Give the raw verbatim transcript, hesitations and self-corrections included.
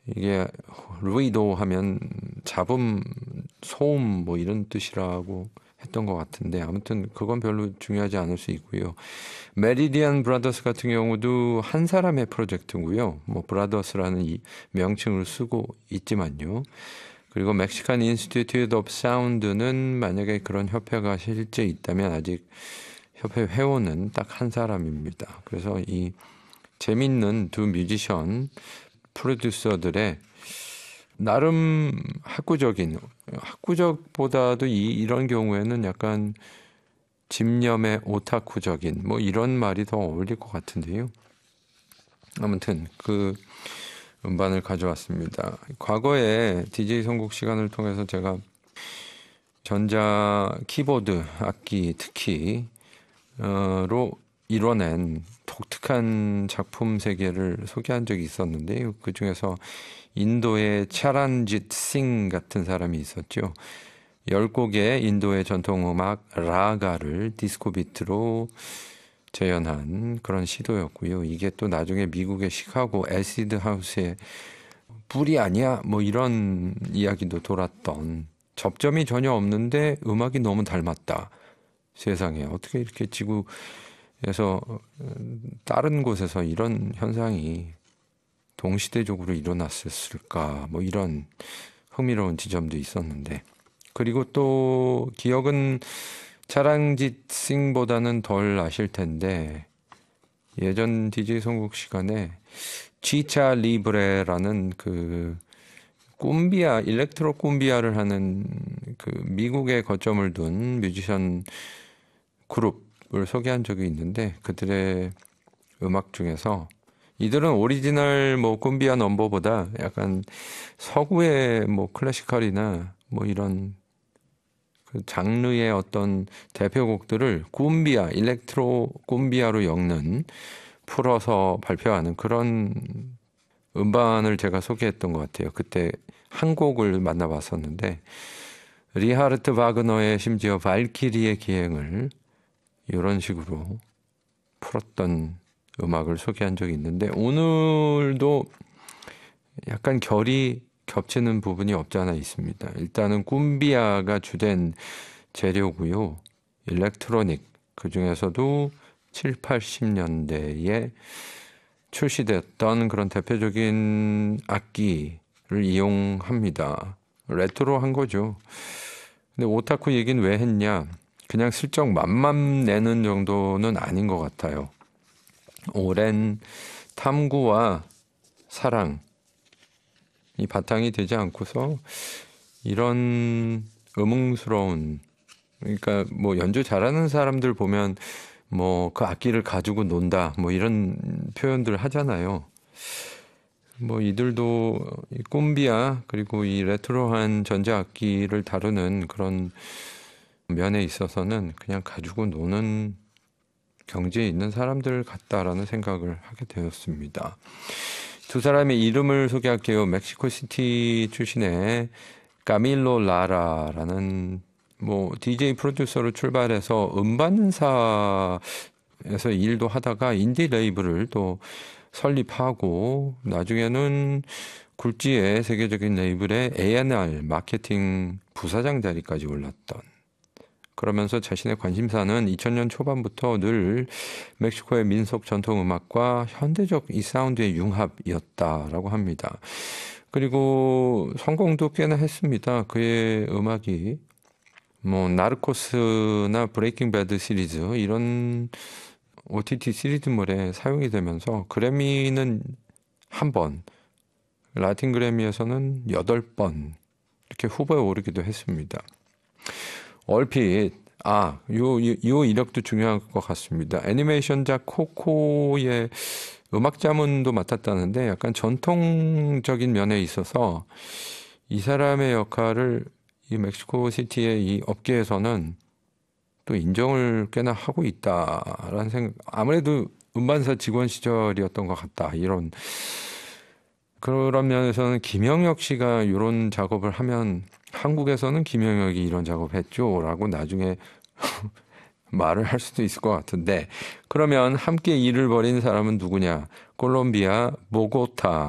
이게 루이도 하면 잡음, 소음 뭐 이런 뜻이라고 했던 것 같은데 아무튼 그건 별로 중요하지 않을 수 있고요. 메리디안 브라더스 같은 경우도 한 사람의 프로젝트고요. 뭐 브라더스라는 이 명칭을 쓰고 있지만요. 그리고 멕시칸 인스티튜트 오브 사운드는 만약에 그런 협회가 실제 있다면 아직 협회 회원은 딱 한 사람입니다. 그래서 이 재밌는 두 뮤지션 프로듀서들의 나름 학구적인, 학구적보다도 이, 이런 경우에는 약간 집념의 오타쿠적인 뭐 이런 말이 더 어울릴 것 같은데요. 아무튼 그 음반을 가져왔습니다. 과거에 디제이 선곡 시간을 통해서 제가 전자 키보드 악기 특히 어로 이뤄낸 독특한 작품 세계를 소개한 적이 있었는데요. 그 중에서 인도의 차란짓 싱 같은 사람이 있었죠. 열 곡의 인도의 전통음악 라가를 디스코 비트로 재현한 그런 시도였고요. 이게 또 나중에 미국의 시카고 애시드 하우스의 뿔이 아니야 뭐 이런 이야기도 돌았던, 접점이 전혀 없는데 음악이 너무 닮았다. 세상에 어떻게 이렇게 지구에서 다른 곳에서 이런 현상이 동시대적으로 일어났을까 뭐 이런 흥미로운 지점도 있었는데, 그리고 또 기억은 차량짓 싱보다는 덜 아실 텐데 예전 디제이 선곡 시간에 치차 리브레라는 그 꿈비아, 일렉트로 꿈비아를 하는 그 미국에 거점을 둔 뮤지션 그룹을 소개한 적이 있는데, 그들의 음악 중에서 이들은 오리지널 뭐 꿈비아 넘버보다 약간 서구의 뭐 클래시컬이나 뭐 이런 그 장르의 어떤 대표곡들을 꿈비아, 일렉트로 꿈비아로 엮는, 풀어서 발표하는 그런 음반을 제가 소개했던 것 같아요. 그때 한 곡을 만나봤었는데 리하르트 바그너의 심지어 발키리의 기행을 이런 식으로 풀었던 음악을 소개한 적이 있는데, 오늘도 약간 결이 겹치는 부분이 없지 않아 있습니다. 일단은 꿈비아가 주된 재료고요. 일렉트로닉, 그 중에서도 칠, 팔십 년대에 출시됐던 그런 대표적인 악기를 이용합니다. 레트로한 거죠. 근데 오타쿠 얘기는 왜 했냐? 그냥 슬쩍 맘만 내는 정도는 아닌 것 같아요. 오랜 탐구와 사랑이 바탕이 되지 않고서 이런 음흉스러운, 그러니까 뭐 연주 잘하는 사람들 보면 뭐 그 악기를 가지고 논다 뭐 이런 표현들 하잖아요. 뭐 이들도 이 꿈비아 그리고 이 레트로한 전자악기를 다루는 그런 면에 있어서는 그냥 가지고 노는 경지에 있는 사람들 같다라는 생각을 하게 되었습니다. 두 사람의 이름을 소개할게요. 멕시코시티 출신의 까밀로 라라라는 뭐 디제이 프로듀서로 출발해서 음반사에서 일도 하다가 인디 레이블을 또 설립하고 나중에는 굴지의 세계적인 레이블의 에이 앤 알 마케팅 부사장 자리까지 올랐던, 그러면서 자신의 관심사는 이천 년 초반부터 늘 멕시코의 민속 전통음악과 현대적 이 사운드의 융합이었다라고 합니다. 그리고 성공도 꽤나 했습니다. 그의 음악이 뭐 나르코스나 브레이킹 배드 시리즈 이런 오티티 시리즈물에 사용이 되면서 그래미는 한 번, 라틴 그래미에서는 여덟 번 이렇게 후보에 오르기도 했습니다. 얼핏 아, 요, 요, 요 이력도 중요한 것 같습니다. 애니메이션작 코코의 음악 자문도 맡았다는데 약간 전통적인 면에 있어서 이 사람의 역할을 이 멕시코 시티의 이 업계에서는 또 인정을 꽤나 하고 있다라는 생각, 아무래도 음반사 직원 시절이었던 것 같다, 이런 그런 면에서는 김영혁 씨가 이런 작업을 하면 한국에서는 김영혁이 이런 작업했죠 라고 나중에 말을 할 수도 있을 것 같은데, 그러면 함께 일을 벌인 사람은 누구냐? 콜롬비아 보고타